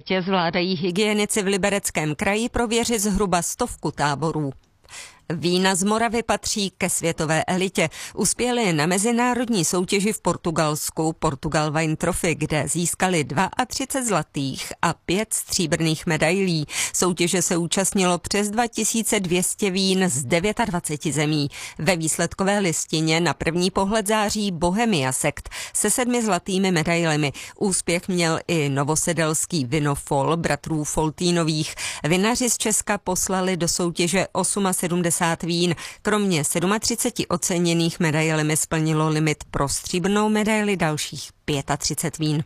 létě zvládají hygienici v Libereckém kraji prověřit zhruba 100 táborů. Vína z Moravy patří ke světové elitě. Uspěli na mezinárodní soutěži v Portugalsku Portugal Wine Trophy, kde získali 32 zlatých a 5 stříbrných medailí. Soutěže se účastnilo přes 2200 vín z 29 zemí. Ve výsledkové listině na první pohled září Bohemia Sekt se 7 zlatými medailemi. Úspěch měl i novosedelský Vinofol bratrů Foltínových. Vinaři z Česka poslali do soutěže 78 vín. Kromě 37 oceněných medailemi splnilo limit pro stříbrnou medaili dalších 35 vín.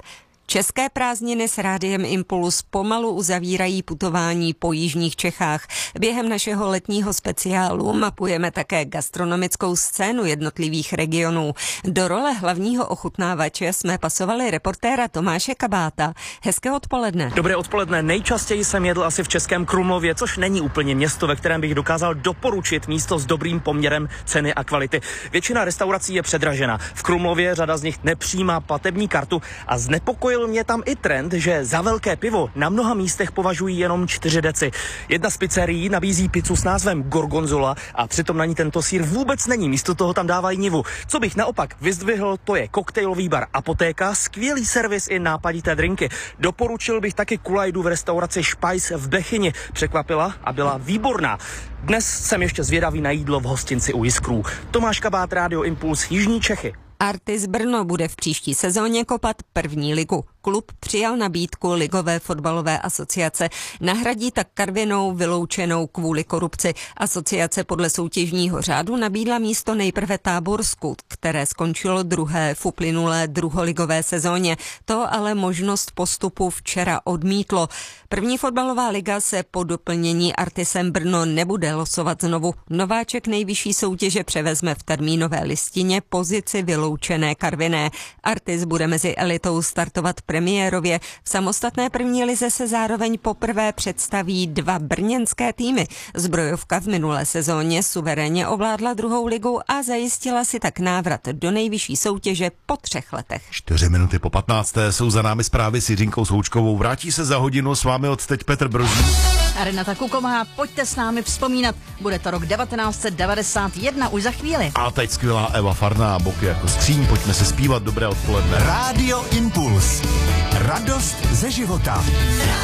České prázdniny s Rádiem Impuls pomalu uzavírají putování po jižních Čechách. Během našeho letního speciálu mapujeme také gastronomickou scénu jednotlivých regionů. Do role hlavního ochutnávače jsme pasovali reportéra Tomáše Kabáta. Hezké odpoledne. Dobré odpoledne. Nejčastěji jsem jedl asi v Českém Krumlově, což není úplně město, ve kterém bych dokázal doporučit místo s dobrým poměrem ceny a kvality. Většina restaurací je předražena. V Krumlově řada z nich nepřijímá platební kartu a znepokojil mě tam i trend, že za velké pivo na mnoha místech považují jenom 4 deci. Jedna z pizzerií nabízí pizzu s názvem Gorgonzola a přitom na ní tento sýr vůbec není, místo toho tam dávají nivu. Co bych naopak vyzdvihl, to je koktejlový bar Apotéka, skvělý servis i nápadité drinky. Doporučil bych taky kulajdu v restauraci Špajs v Bechyni. Překvapila a byla výborná. Dnes jsem ještě zvědavý na jídlo v hostinci u Jiskrů. Tomáš Kabát, Rádio Impuls, Jižní Čechy. Artis Brno bude v příští sezóně kopat první ligu. Klub přijal nabídku Ligové fotbalové asociace. Nahradí tak Karvinou vyloučenou kvůli korupci. Asociace podle soutěžního řádu nabídla místo nejprve Táborsku, které skončilo druhé v uplynulé druholigové sezóně. To ale možnost postupu včera odmítlo. První fotbalová liga se po doplnění Artisem Brno nebude losovat znovu. Nováček nejvyšší soutěže převezme v termínové listině pozici vyloučené Karviné. Artis bude mezi elitou startovat premiérově. V samostatné první lize se zároveň poprvé představí 2 brněnské týmy. Zbrojovka v minulé sezóně suverénně ovládla druhou ligu a zajistila si tak návrat do nejvyšší soutěže po 3 letech. 4 minuty po 15. jsou za námi zprávy s Jiřinkou Součkovou. Vrátí se za hodinu s vámi odteď Petr Brožík. A Renata Kuková, pojďte s námi vzpomínat. Bude to rok 1991 už za chvíli. A teď skvělá Eva Farná, boky jako skříň, pojďme se zpívat. Dobré odpoledne. Rádio Impuls. Radost ze života.